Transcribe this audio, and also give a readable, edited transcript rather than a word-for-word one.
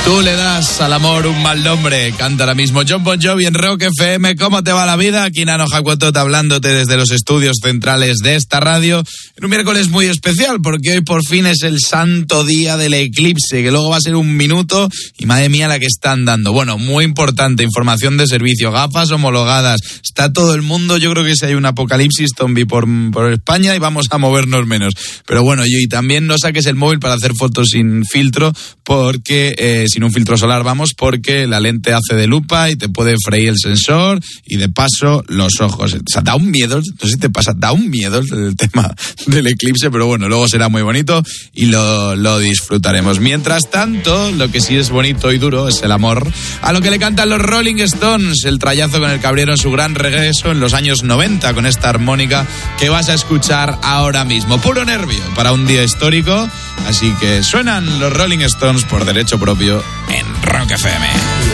Tú le das al amor un mal nombre, canta ahora mismo Jon Bon Jovi en Rock FM. ¿Cómo te va la vida? Aquí Nano Hakuotot hablándote desde los estudios centrales de esta radio en un miércoles muy especial, porque hoy por fin es el santo día del eclipse, que luego va a ser un minuto y madre mía la que están dando. Bueno, muy importante, información de servicio, gafas homologadas, está todo el mundo. Yo creo que si hay un apocalipsis zombie por España y vamos a movernos menos. Pero bueno, y también no saques el móvil para hacer fotos sin filtro, porque sin un filtro solar, porque la lente hace de lupa y te puede freír el sensor y de paso los ojos. O sea, da un miedo, no sé si te pasa, da un miedo el tema del eclipse, pero bueno, luego será muy bonito y lo disfrutaremos. Mientras tanto, lo que sí es bonito y duro es el amor, a lo que le cantan los Rolling Stones, el trayazo con el que abrieron su gran regreso en los años 90 con esta armónica que vas a escuchar ahora mismo. Puro nervio para un día histórico, así que suenan los Rolling Stones por derecho propio en Rock FM.